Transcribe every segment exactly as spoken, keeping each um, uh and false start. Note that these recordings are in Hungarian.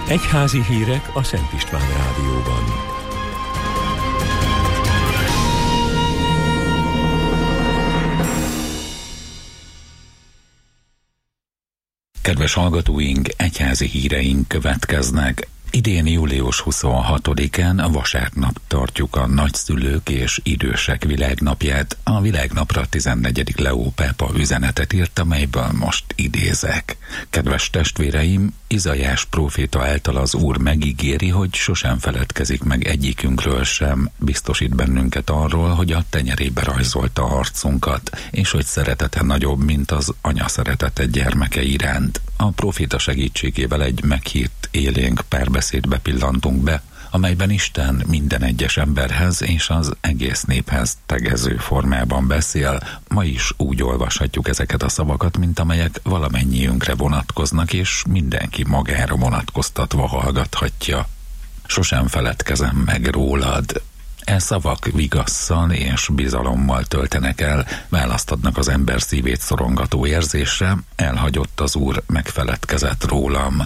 Egyházi hírek a Szent István Rádióban. Kedves hallgatóink, egyházi híreink következnek. Idén július huszonhatodikán, vasárnap tartjuk a nagyszülők és idősek világnapját. A világnapra tizennegyedik Leó pápa üzenetet írt, amelyből most idézek. Kedves testvéreim, Izaiás próféta által az Úr megígéri, hogy sosem feledkezik meg egyikünkről sem, biztosít bennünket arról, hogy a tenyerébe rajzolta arcunkat, és hogy szeretete nagyobb, mint az anya szeretete gyermeke iránt. A próféta segítségével egy meghírt élénk párbeszédbe pillantunk be, amelyben Isten minden egyes emberhez és az egész néphez tegező formában beszél. Ma is úgy olvashatjuk ezeket a szavakat, mint amelyek valamennyiünkre vonatkoznak, és mindenki magára vonatkoztatva hallgathatja. Sosem feledkezem meg rólad. E szavak vigasszal és bizalommal töltenek el, választ adnak az ember szívét szorongató érzésre, elhagyott az Úr, megfeledkezett rólam.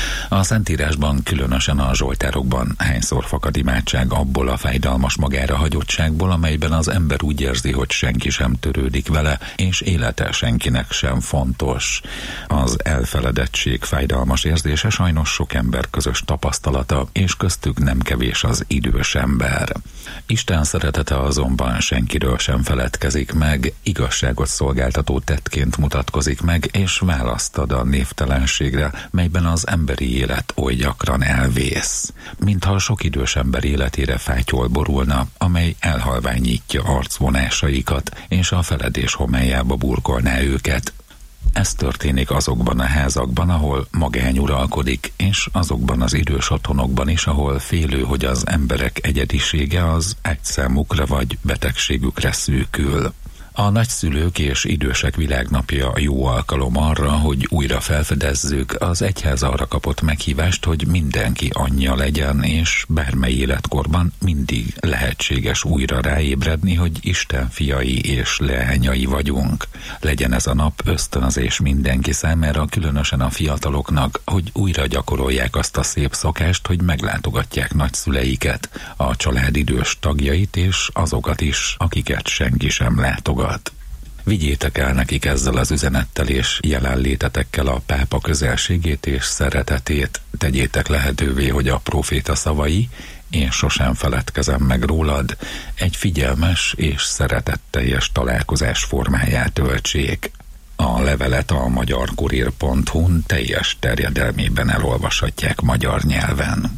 A Szentírásban, különösen a zsoltárokban hányszor fakad imádság abból a fájdalmas magára hagyottságból, amelyben az ember úgy érzi, hogy senki sem törődik vele, és élete senkinek sem fontos. Az elfeledettség fájdalmas érzése sajnos sok ember közös tapasztalata, és köztük nem kevés az idős ember. Isten szeretete azonban senkiről sem feledkezik meg, igazságot szolgáltató tettként mutatkozik meg, és választ ad a névtelenségre, melyben az emberi élet oly gyakran elvész. Mintha sok idős ember életére fátyol borulna, amely elhalványítja arcvonásaikat, és a feledés homályába burkolná őket. Ez történik azokban a házakban, ahol magány uralkodik, és azokban az idős otthonokban is, ahol félő, hogy az emberek egyedisége az egyszámukra vagy betegségükre szűkül. A nagyszülők és idősek világnapja jó alkalom arra, hogy újra felfedezzük, az egyház arra kapott meghívást, hogy mindenki anyja legyen, és bármely életkorban mindig lehetséges újra ráébredni, hogy Isten fiai és leányai vagyunk. Legyen ez a nap ösztönzés mindenki számára, különösen a fiataloknak, hogy újra gyakorolják azt a szép szokást, hogy meglátogatják nagyszüleiket, a család idős tagjait és azokat is, akiket senki sem látogat. Vigyétek el nekik ezzel az üzenettel és jelenlétetekkel a pápa közelségét és szeretetét, tegyétek lehetővé, hogy a próféta szavai, én sosem feledkezem meg rólad, egy figyelmes és szeretetteljes találkozás formáját öltsék. A levelet a magyarkurír pont hu-n teljes terjedelmében elolvashatják magyar nyelven.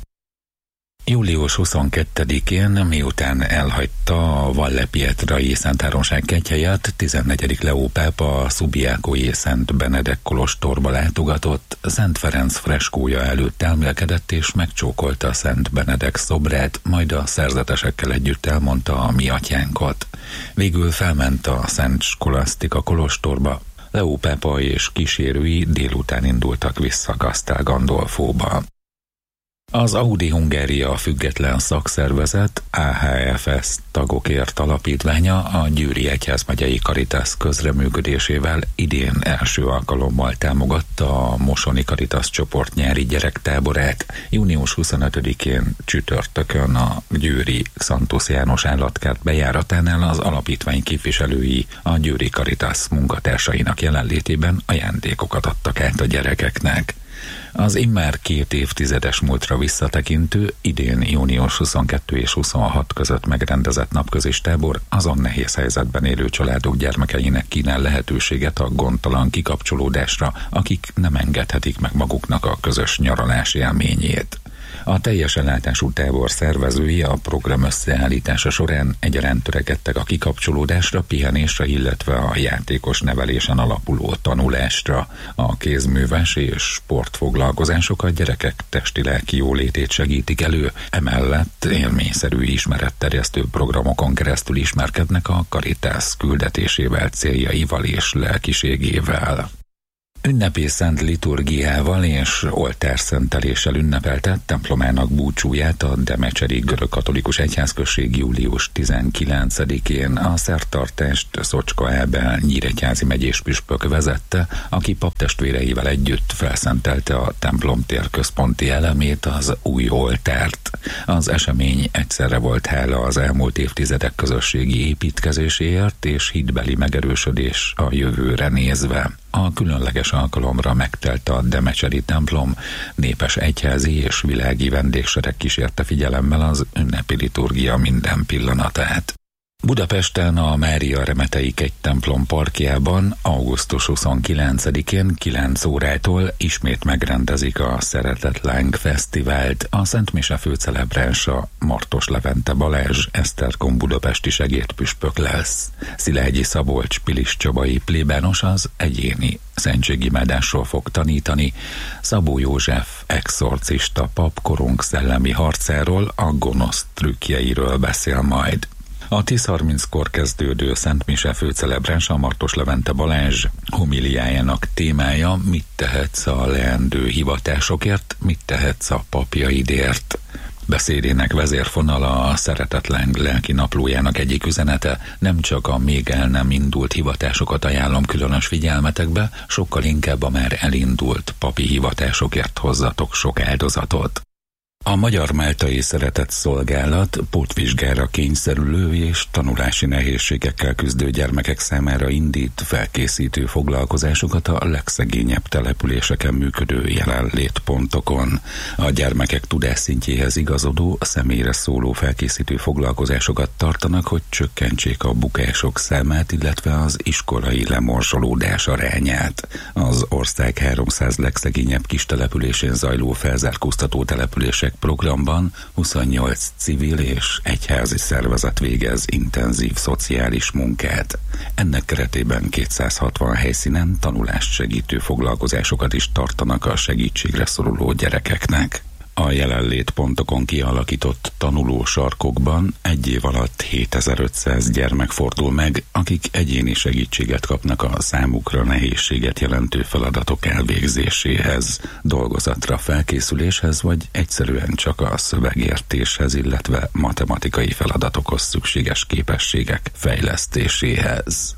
július huszonkettedikén, miután elhagyta a Valle Pietrai Szentháromság kegyhelyet, tizennegyedik Leó pápa a Subiacói Szent Benedek kolostorba látogatott, Szent Ferenc freskója előtt elmélkedett és megcsókolta Szent Benedek szobrát, majd a szerzetesekkel együtt elmondta a mi atyánkot. Végül felment a Szent Skolasztika kolostorba. Leó pápa és kísérői délután indultak vissza Castel Gandolfóba. Az Audi Hungária független szakszervezet á há ef es tagokért alapítványa a Győri Egyházmegyei Caritas közreműködésével idén első alkalommal támogatta a Mosoni Caritas csoport nyári gyerektáborát. június huszonötödikén csütörtökön a győri Szantusz János állatkert bejáratánál az alapítvány képviselői a Győri Caritas munkatársainak jelenlétében ajándékokat adtak át a gyerekeknek. Az immár két évtizedes múltra visszatekintő, idén június huszonkettő és huszonhat között megrendezett napközis tábor azon nehéz helyzetben élő családok gyermekeinek kínál lehetőséget a gondtalan kikapcsolódásra, akik nem engedhetik meg maguknak a közös nyaralás élményét. A teljes ellátású tábor szervezői a program összeállítása során egyaránt törekedtek a kikapcsolódásra, pihenésre, illetve a játékos nevelésen alapuló tanulásra. A kézműves és sportfoglalkozások a gyerekek testi-lelki jólétét segítik elő, emellett élményszerű ismeretterjesztő programokon keresztül ismerkednek a Caritas küldetésével, céljaival és lelkiségével. Ünnepi szent liturgiával és oltárszenteléssel ünnepelte templomának búcsúját a demecseri görögkatolikus egyházközség július tizenkilencedikén. A szertartást Szocska Ábel nyíregyházi megyés püspök vezette, aki paptestvéreivel együtt felszentelte a templomtér központi elemét, az új oltárt. Az esemény egyszerre volt hála az elmúlt évtizedek közösségi építkezéséért és hitbeli megerősödés a jövőre nézve. A különleges alkalomra megtelt a demecseri templom, népes egyházi és világi vendégsereg kísérte figyelemmel az ünnepi liturgia minden pillanatát. Budapesten a Mária Remetei Kegytemplom parkjában augusztus huszonkilencedikén kilenc órától ismét megrendezik a Szeretetláng Fesztivált. A Szent Mise főcelebránsa Martos Levente Balázs, Esztergom budapesti segédpüspök lesz. Szilágyi Szabolcs Pilis Csabai plébános az egyéni szentségimádásról fog tanítani. Szabó József exorcista pap korunk szellemi harcáról, a gonosz trükkjeiről beszél majd. A tíz harminckor kezdődő Szent Mise főcelebránsa Martos Levente Balázs homiliájának témája: mit tehetsz a leendő hivatásokért, mit tehetsz a papjaidért. Beszédének vezérfonala a Szeretetláng lelki naplójának egyik üzenete: nem csak a még el nem indult hivatásokat ajánlom különös figyelmetekbe, sokkal inkább a már elindult papi hivatásokért hozzatok sok áldozatot. A Magyar Máltai Szeretett Szolgálat pótvizsgára kényszerülő és tanulási nehézségekkel küzdő gyermekek számára indít felkészítő foglalkozásokat a legszegényebb településeken működő jelenlétpontokon. A gyermekek tudásszintjéhez igazodó, személyre szóló felkészítő foglalkozásokat tartanak, hogy csökkentsék a bukások számát, illetve az iskolai lemorzsolódás arányát. Az ország háromszáz legszegényebb kistelepülésén zajló felzárkóztató települések programban huszonnyolc civil és egyházi szervezet végez intenzív szociális munkát. Ennek keretében kétszázhatvan helyszínen tanulást segítő foglalkozásokat is tartanak a segítségre szoruló gyerekeknek. A jelenlétpontokon kialakított tanulósarkokban egy év alatt hétezer-ötszáz gyermek fordul meg, akik egyéni segítséget kapnak a számukra nehézséget jelentő feladatok elvégzéséhez, dolgozatra felkészüléshez, vagy egyszerűen csak a szövegértéshez, illetve matematikai feladatokhoz szükséges képességek fejlesztéséhez.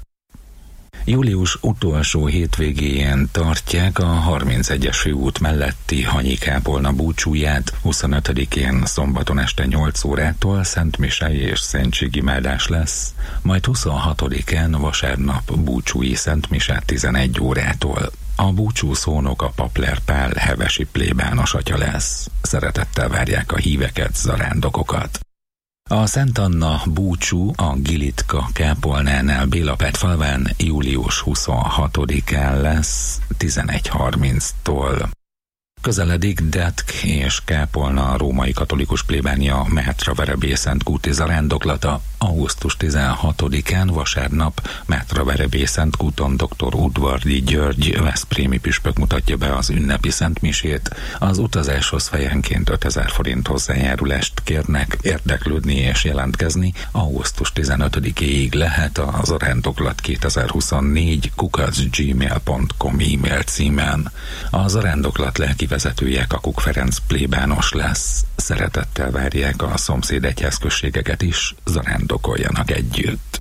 Július utolsó hétvégéjén tartják a harmincegyes főút melletti Hanyi-kápolna búcsúját. huszonötödikén szombaton este nyolc órától szentmisei és szentségimádás lesz, majd huszonhatodikán vasárnap búcsúi szentmise tizenegy órától. A búcsú szónok a Papler Pál hevesi plébános atya lesz. Szeretettel várják a híveket, zarándokokat. A Szent Anna búcsú a Gilitka kápolnánál Bélapát falván július huszonhatodikán lesz tizenegy harminctól. Közeledik Detk és Kápolna római katolikus plébánia Mátraverebé Szentkúti zarándoklata. augusztus tizenhatodikán vasárnap Mátraverebé Szentkúton dr. Udvardi György veszprémi püspök mutatja be az ünnepi szentmisét. Az utazáshoz fejenként ötezer forint hozzájárulást kérnek. Érdeklődni és jelentkezni augusztus tizenötödikéig lehet a zarándoklat kétezer-huszonnégy kukac gmail pont com e-mail címen. A zarándoklat lelki vezetője Kakuk Ferenc plébános lesz. Szeretettel várják a szomszéd egyházközségeket is, zarándokoljanak együtt.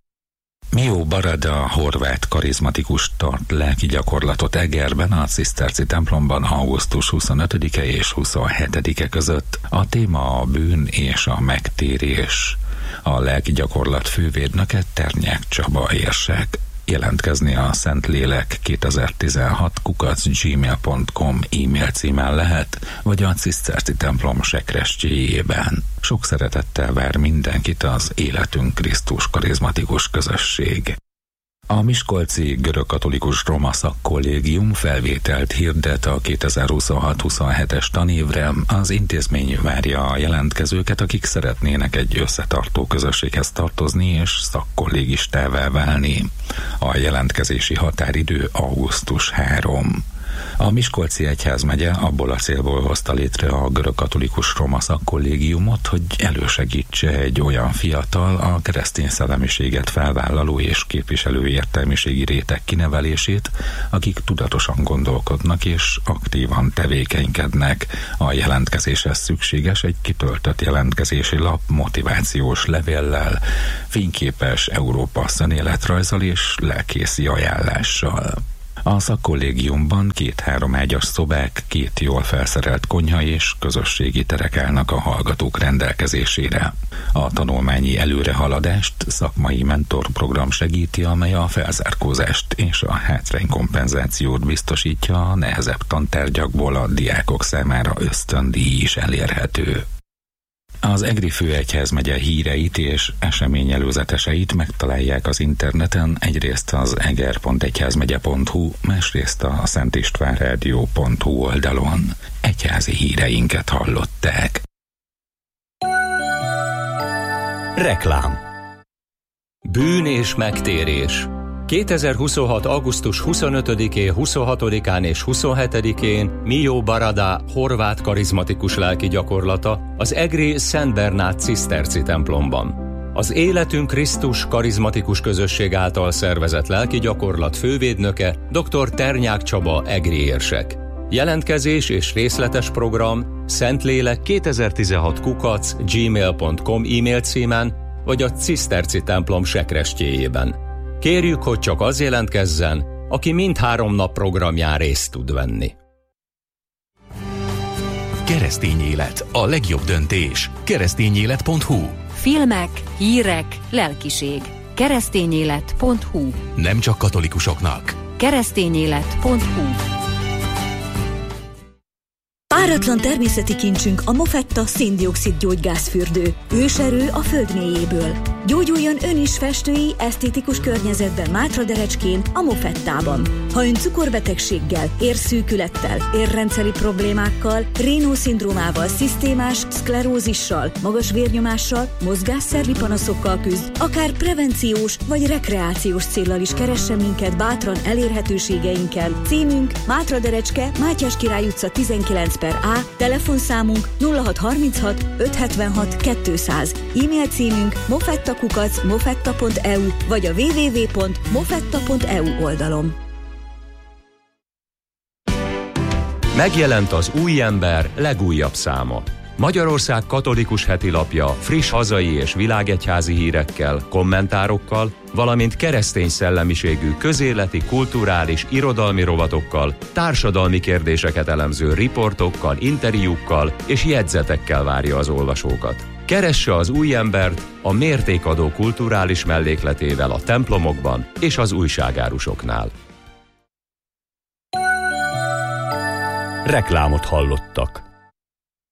Mió Barada horvát karizmatikus tart lelki gyakorlatot Egerben, a ciszterci templomban augusztus huszonötödike és huszonhetedike között. A téma a bűn és a megtérés. A lelki gyakorlat fővédnöke Ternyák Csaba érsek. Jelentkezni a Szentlélek kétezer-tizenhat kukac gmail pont com e-mail címen lehet, vagy a ciszterci templom sekrestyéjében. Sok szeretettel vár mindenkit az Életünk Krisztus karizmatikus közösség. A miskolci görögkatolikus roma szakkollégium felvételt hirdet a kétezer-huszonhat-huszonhetes tanévre. Az intézmény várja a jelentkezőket, akik szeretnének egy összetartó közösséghez tartozni és szakkollégistává válni. A jelentkezési határidő augusztus harmadika. A Miskolci egyházmegye abból a célból hozta létre a görögkatolikus roma szakkollégiumot, hogy elősegítse egy olyan fiatal, a keresztény szellemiséget felvállaló és képviselő értelmiségi réteg kinevelését, akik tudatosan gondolkodnak és aktívan tevékenykednek. A jelentkezéshez szükséges egy kitöltött jelentkezési lap motivációs levéllel, fényképes Európa szemléletrajzzal és lelkészi ajánlással. A szakkollégiumban két-három ágyas szobák, két jól felszerelt konyha és közösségi terek állnak a hallgatók rendelkezésére. A tanulmányi előrehaladást szakmai mentorprogram segíti, amely a felzárkózást és a hátránykompenzációt biztosítja, a nehezebb tantárgyakból a diákok számára ösztöndíj is elérhető. Az Egri főegyházmegye híreit és eseményelőzeteseit megtalálják az interneten, egyrészt az eger pont egyházmegye pont hu, másrészt a szentistvánrádió pont hu oldalon. Egyházi híreinket hallották. Reklám. Bűn és megtérés. kétezer-huszonhat. augusztus huszonötödikén, huszonhatodikán és huszonhetedikén Mio Barada horvát karizmatikus lelki gyakorlata az egri Szent Bernát ciszterci templomban. Az Életünk Krisztus karizmatikus közösség által szervezett lelki gyakorlat fővédnöke dr. Ternyák Csaba egri érsek. Jelentkezés és részletes program Szentlélek kétezer-tizenhat kukac gmail pont com e-mail címen vagy a ciszterci templom sekrestjéjében. Kérjük, hogy csak az jelentkezzen, aki mindhárom nap programján részt tud venni. Keresztény élet, a legjobb döntés. keresztényélet pont hu. Filmek, hírek, lelkiség. keresztényélet pont hu. Nem csak katolikusoknak. keresztényélet pont hu. Páratlan természeti kincsünk a Mofetta szén-dioxid gyógygázfürdő. Őserő a föld mélyéből. Gyógyuljon ön is festői, esztétikus környezetben Mátraderecskén, a Mofettában. Ha ön cukorbetegséggel, érszűkülettel, érrendszeri problémákkal, Raynaud-szindrómával, szisztémás szklerózissal, magas vérnyomással, mozgásszervi panaszokkal küzd, akár prevenciós vagy rekreációs céllal is keressen minket bátran elérhetőségeinken. Címünk Mátraderecske, Mátyás Király utca tizenkilenc per A, telefonszámunk nulla hat harminchat ötszázhetvenhat kétszáz, e-mail címünk mofettakukac mofetta pont e u vagy a double-u double-u double-u pont mofetta pont e u oldalon. Megjelent az Új Ember legújabb száma. Magyarország katolikus heti lapja friss hazai és világegyházi hírekkel, kommentárokkal, valamint keresztény szellemiségű közéleti, kulturális, irodalmi rovatokkal, társadalmi kérdéseket elemző riportokkal, interjúkkal és jegyzetekkel várja az olvasókat. Keresse az Új Embert a mértékadó kulturális mellékletével a templomokban és az újságárusoknál. Reklámot hallottak.